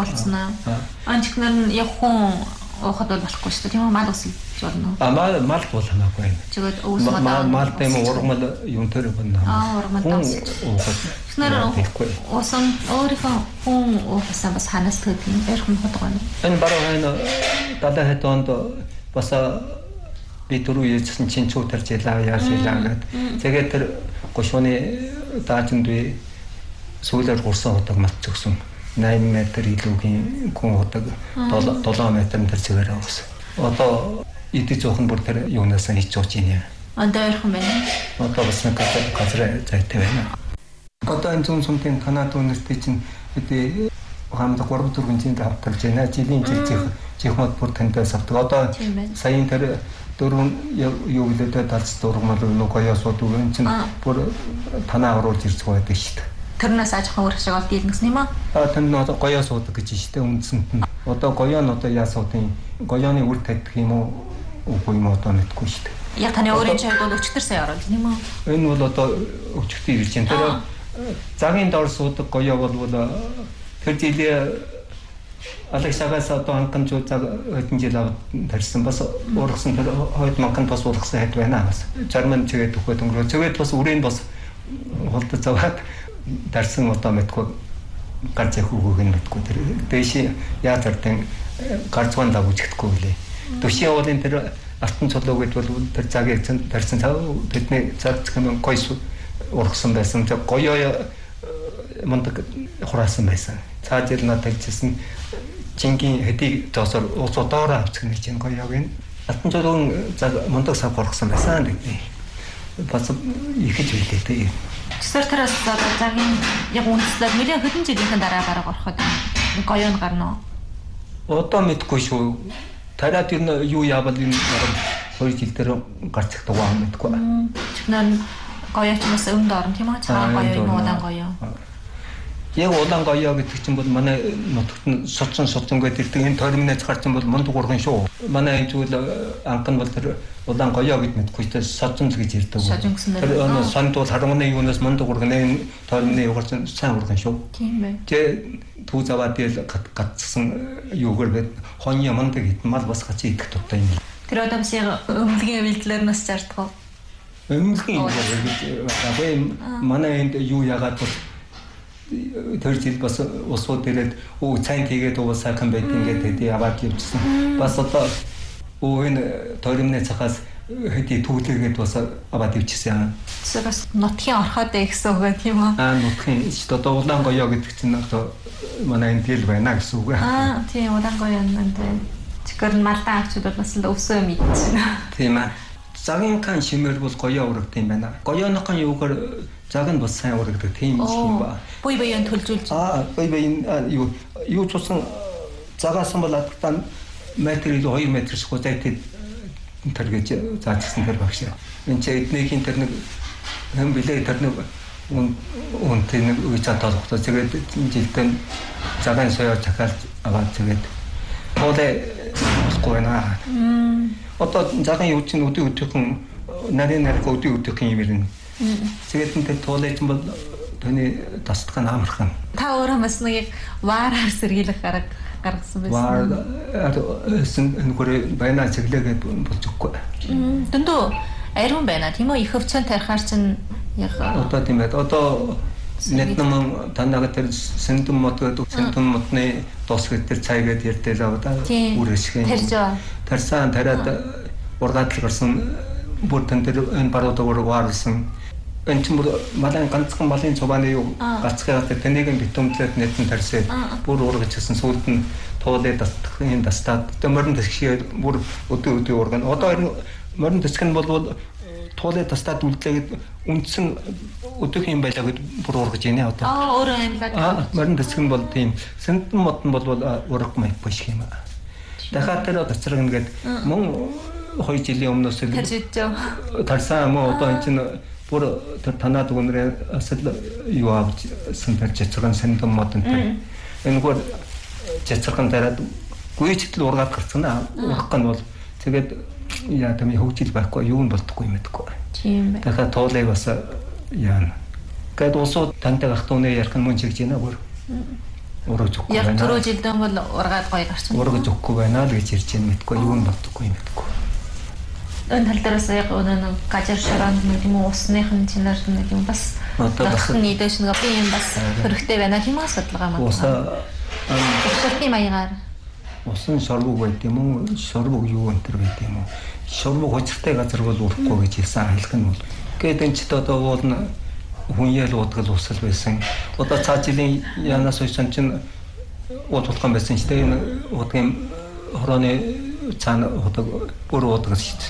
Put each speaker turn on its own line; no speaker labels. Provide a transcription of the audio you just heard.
уулзна. Анчигнаар нь яг хүн уухад бол болохгүй шүү дээ. Тийм үү? Мал ус болно.
Мал бол хамаагүй байна.
Чигээд өөсөө
мал дэм ургамал юм тэр байна.
Ургамал ус. Тэгэхээр усан өөрийнхөө хүн уухасаа бас ханаас тэгдэг юм. Ярхан ходог байна.
Энэ баруун хойно далай хатонд бас би түрүү ярьсан чинь чөтөр жилаа яашилаа гэдэг. Тэгээд тэр гошууны даачнд би сүүлээр гурсан ходог мат зөксөн. 8 м илүүгийн хүн ходог 7 м тэр цэвэр авсан. Одоо идэж зоохон бүр тэр юунаас нь хийж ууж ийн.
Андаархан байна.
Одоо бас нэг газар зайтай байна. Одоо энэ зүүн сумтын Канада университет чинь бид хамт 3-4 жилийн давталж байна. Жилийн чихмод бүр таньдаас авдаг. Одоо саяын тэр дөрөв юу гэдэг талц дургмал нөгөө ясууд үн чинь бүр танаа оруулж ирж байдаг шүү дээ.
Тэрнээс ажихын урах шиг бол дийлнэс юм аа.
Тэр нь одоо гоёо суудаг гэж шүү дээ үндсэнд нь. Одоо гоёо нь одоо яасуудын гоёоны үр тавьдаг юм уу үгүй юм одоо мэдгүй шүү дээ.
Яг таны өөрийн хувьд бол өчтөр сая ороод юм уу?
Энэ бол одоо өчтөр ирж байна. Тэр цагийн дор суудаг гоёо бол тэр жилийн Алексагаас одоо анхан жил цаг хэдэн жил аваад тарьсан бас ургасан тэр хойд манхан бас ургасан хэд байна бас. Жарман чигээд өгөхөд өнгөрөө. Чигээд бас үрийн бас холдож заваад дарсан одоо мэдгүй гарч явах үгийг нь мэдгүй тэр дэши яатартын гарцгаан дав үжихдэггүй лээ. Төшийн уулын тэр алтан цолоо гэдэг бол тэр цагийг тарьсан цаа тэдний цаг зэхэн гойс ургасан байсан. Тэр гоёо мундаг хураасан байсан. Цаажил надад хэлсэн Чингийн хэдий доосоор уусуудаараа авчих нэг чинь гоёог нь алтан цолоон мундаг сав ургасан байсан гэдэг. Бас их ч үлдээтэй.
Сэртэрээс цагийн яг үндэслэл нэлээд хэдэн жилийн дараа гараг ороход гоёо нь гарна уу?
Одоо мэдгүй шүү. Тараад юу яавал энэ 2 жил дээр гарч их тугаа мэдгүй.
Тэгэхээр гоёо ч бас өмнөд орно тийм үү? Цагаан гоёо юм уу, удаан гоёо?
Яг удаан гоёо гэдэг чинь бол манай нутагт нь суцсан гэдэг энэ терминэц гарсан бол мундаг урган шүү. Манай энэ зүйл анхан бол тэр удаан гоёо гэж мэдгүй ч суцсан гэж ярьдаг. Тэр сонд бол харманы юунаас мундаг урган энэ терминэ юугаарч сайн урган шүү.
Тийм бай.
Тэ түү заваад ил гатсан юугаар бид хонья мундаг гэдэг мал бас гацаа идэх туттай юм.
Тэр одоо бас яг өмлөгийн үйлдэлээр нас зарддаг.
Өмлөгийн үйлдэл манай энд юу яагаад бол тэр жил бас усууд ирээд цайн тэгээд сайхан байт ингээд хэдий аваад явчихсан. Бас одоо энэ торимны цахаас хэдий түүлээгээд бас аваад явчихсан.
Тэр бас нутгийн орхоод гэсэн үг тийм үү?
Нутгийн ч одоо улаан гоёо гэдэг чинь одоо манай энэ тэл байна гэсэн үг.
Тийм улаан гоёо нэнт. Чигэр малтаа авчид бол бас л өвсөө мэдчихнэ.
Тийм аа. Цагийн кан шимэр бол гоёо урагд юм байна. Гоёоныхон юугаар цаг нь бас сайн урагдаг тийм юм ба.
Буй буйн төлжүүлж.
Буй буйн юу цусан цагаасан бол атгтан метр илүү 2 метр шиг зайтэй тэргэж заажсан тэр багш. Энд чи эднийхин тэр нэг хэм билээ тэр нэг үнтэй нэг үеч тоолохтой. Тэгээд жилдээ цагаан соёо цахаалж аваад тэгээд тоолээ болохгүй байна. Одоо цагаан юу чинь өдөрхөн нарийн өдөрхөн юм ирнэ. Тэгээд энэ тоолж бол таны тасдах нь амархан.
Та өөрөө бас нэг ваараар сэргийлэх гаргасан байсан.
Ваар энэ хүрээ байна чиглэгээд болж өгөхгүй.
Дөндөө ариун байна тийм үү? Их хөвцөн тарихаар чинь яг
одоо тийм ээ. Одоо net нам танаа тэр сэнтэн мод гэдэг сэнтэн модны дос гэдэг цайгээд ярьдээ л аваа үрээшгэн. Тарсан тараад ургаад л гарсан бүр тэн дээр энэ баруугаар ваарсан. Энэ ч малын ганцхан малын цуваны юу гацгаад тэнийг битумтлаад нэтэн тарсаад бүр ургажсэн сүүлд нь туулаад тасдахын тастаад морин төсгөө бүр өдөө ургана. Одоо морин төсгөн бол туулаад тастаад үлдээгээд үндсэн өдөх юм байлаа гэд бүр ургаж ийнэ одоо.
Өөрөө амьлаад.
Морин төсгөн бол тийм сэнтэн мод нь бол ургах маяг биш юм аа. Дахиад тэр тасрагна гэд мөн 2 жилийн өмнөөс л тарсан мөн одоо энэ чинь бүр танаад өгнөрөө асал юу авч сэнтэр жацган сэндэн модон тэр энэгээр жацган дараад гүйцэтгэл ургаад гарцгана урах гэн бол тэгээд яа тэми хөгжил байхгүй юу нь болдохгүй мэдгүй.
Тийм бай.
Дахиад тоолыг бас яана. Гэт усууд тантай гахтууны ярих нь мөн чигж байна бүр. Ураг зөвгүй
Яг
байна.
түрүү жилдэн бол ургаад гоё гарсан.
Ураг зөвгүй байна л гэж ярьж байна мэдгүй юу боддоггүй мэдгүй.
Энэ тал дээрээс яг нэг гажар шорон нэг юм усных нь чинэр нэг юм бас
Одоо бас
нийтэш нэг би юм бас хэрэгтэй байна тийм үү судалгаа маань.
Усаа
Усны маягаар.
усан шорвог байт юм уу? Шорвог юу өнтер байт юм уу? Шорвог хоцортой газар бол урахгүй гэж хэлсэн айлх нь бол. Гээд энэ ч одоо уул хүн ял удгал усал байсан. Одоо цаа жилийн янаас үйсэн чинь удалхан байсан ч тийм удгийн хорооны цаана удаг бүр удгал шít.